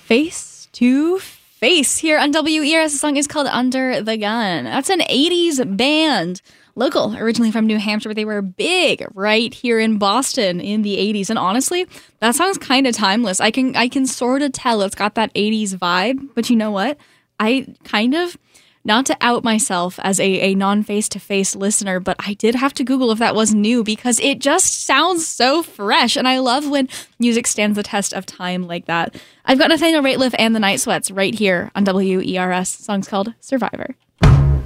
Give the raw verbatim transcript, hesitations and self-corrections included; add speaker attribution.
Speaker 1: Face to Face here on W E R S. The song is called Under the Gun. That's an eighties band. Local, originally from New Hampshire, but they were big right here in Boston in the eighties. And honestly, that song's kind of timeless. I can I can sort of tell it's got that eighties vibe. But you know what? I kind of, not to out myself as a, a non-face-to-face listener, but I did have to Google if that was new because it just sounds so fresh. And I love when music stands the test of time like that. I've got Nathaniel Rateliff and the Night Sweats right here on W E R S. The song's called Survivor.